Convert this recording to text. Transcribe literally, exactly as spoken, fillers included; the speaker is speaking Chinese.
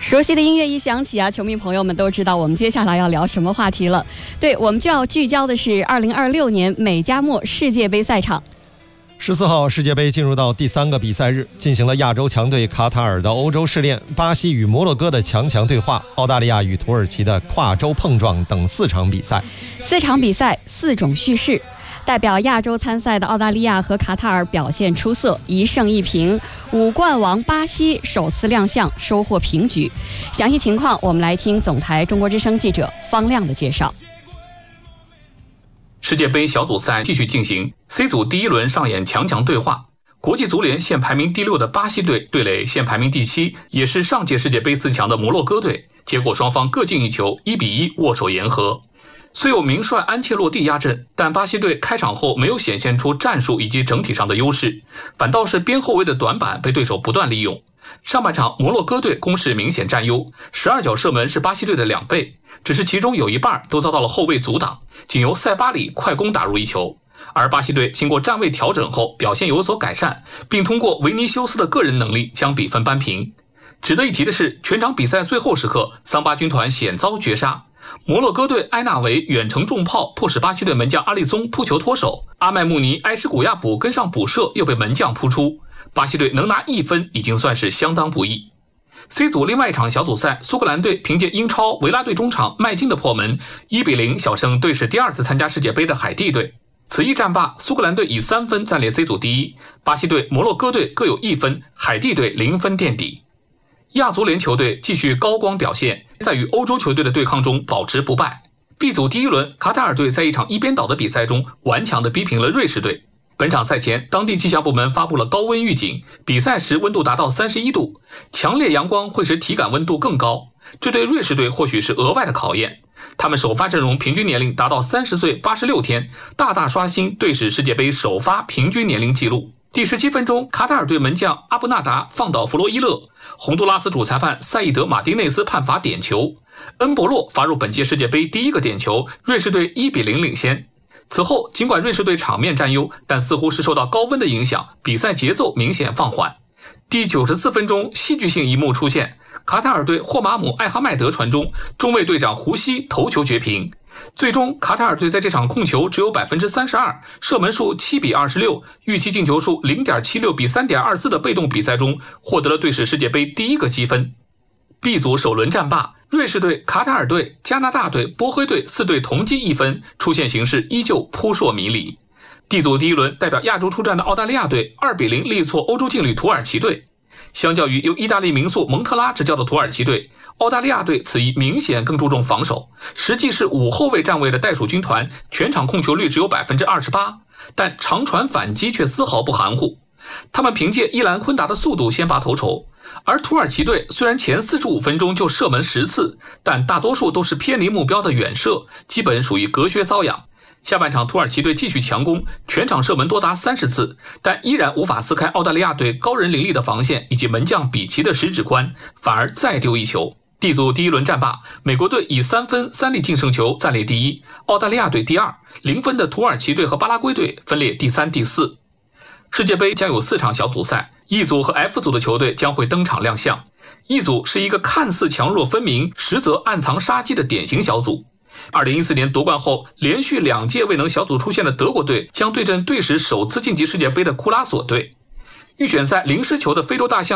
熟悉的音乐一响起啊，球迷朋友们都知道我们接下来要聊什么话题了。对，我们就要聚焦的是二零二六年美加墨世界杯赛场。 十四号世界杯进入到第三个比赛日，进行了亚洲强队卡塔尔的欧洲试炼、巴西与摩洛哥的强强对话、澳大利亚与土耳其的跨洲碰撞等四场比赛。 四场比赛，四种叙事。代表亚洲参赛的澳大利亚和卡塔尔表现出色，一胜一平。五冠王巴西首次亮相，收获平局。详细情况，我们来听总台中国之声记者方亮的介绍。 世界杯小组赛继续进行 ，C 组第一轮上演强强对话。国际足联现排名第六的巴西队对垒现排名第七，也是上届世界杯四强的摩洛哥队。结果双方各进一球，一比一握手言和。虽有名帅安切洛蒂压阵，但巴西队开场后没有显现出战术以及整体上的优势，反倒是边后卫的短板被对手不断利用。上半场摩洛哥队攻势明显占优，十二脚射门是巴西队的两倍，只是其中有一半都遭到了后卫阻挡，仅由塞巴里快攻打入一球。而巴西队经过站位调整后表现有所改善，并通过维尼修斯的个人能力将比分扳平。值得一提的是，全场比赛最后时刻，桑巴军团险遭绝杀。摩洛哥队埃纳维远程重炮迫使巴西队门将阿利松扑球脱手，阿麦穆尼埃什古亚卜跟上补射又被门将扑出，巴西队能拿一分已经算是相当不易。C 组另外一场小组赛，苏格兰队凭借英超维拉队中场麦金的破门，一比零小胜队是第二次参加世界杯的海地队。此役战罢，苏格兰队以三分暂列 C 组第一，巴西队、摩洛哥队各有一分，海地队零分垫底。亚足联球队继续高光表现，在与欧洲球队的对抗中保持不败。B 组第一轮，卡塔尔队在一场一边倒的比赛中顽强地逼平了瑞士队。本场赛前，当地气象部门发布了高温预警，比赛时温度达到三十一度，强烈阳光会使体感温度更高，这对瑞士队或许是额外的考验。他们首发阵容平均年龄达到三十岁八十六天，大大刷新队史世界杯首发平均年龄纪录。第十七分钟，卡塔尔队门将阿布纳达放倒弗洛伊勒，洪都拉斯主裁判赛义德马丁内斯判罚点球，恩博洛罚入本届世界杯第一个点球，瑞士队一比零领先。此后，尽管瑞士队场面占优，但似乎是受到高温的影响，比赛节奏明显放缓。第九十四分钟，戏剧性一幕出现，卡塔尔队霍马姆艾哈迈德传中，中卫队长胡西头球绝平。最终，卡塔尔队在这场控球只有 百分之三十二， 射门数七比二十六，预期进球数 零点七六比三点二四的被动比赛中，获得了队史世界杯第一个积分。B 组首轮战罢，瑞士队、卡塔尔队、加拿大队、波黑队四队同积一分，出线形势依旧扑朔迷离。D 组第一轮，代表亚洲出战的澳大利亚队二比零力挫欧洲劲旅土耳其队。相较于由意大利名宿蒙特拉执教的土耳其队，澳大利亚队此役明显更注重防守，实际是五后卫站位的袋鼠军团，全场控球率只有 百分之二十八， 但长传反击却丝毫不含糊。他们凭借伊兰昆达的速度先拔头筹，而土耳其队虽然前四十五分钟就射门十次，但大多数都是偏离目标的远射，基本属于隔靴搔痒。下半场土耳其队继续强攻，全场射门多达三十次，但依然无法撕开澳大利亚队高人凌厉的防线以及门将比奇的十指宽，反而再丢一球。D 组第一轮战罢，美国队以三分三粒净胜球暂列第一，澳大利亚队第二，零分的土耳其队和巴拉圭队分列第三、第四。世界杯将有四场小组赛， E 组和 F 组的球队将会登场亮相。E 组是一个看似强弱分明，实则暗藏杀机的典型小组。二零一四年夺冠后连续两届未能小组出线的德国队将对阵队史首次晋级世界杯的库拉索队。预选赛零失球的非洲大象